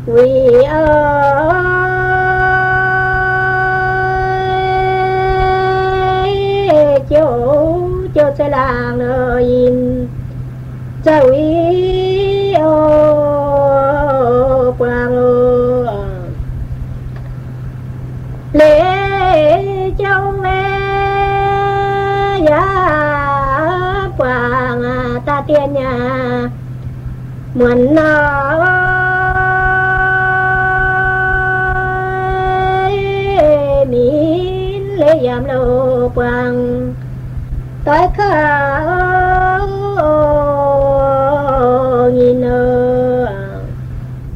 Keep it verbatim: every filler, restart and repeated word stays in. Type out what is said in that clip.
vì ơi chỗ chỗ sẽ làng nơi cháu ý ô quang lễ châu mẹ giá quang ta tiên nhà muốn nói mín lễ giảm lô quang tới khờ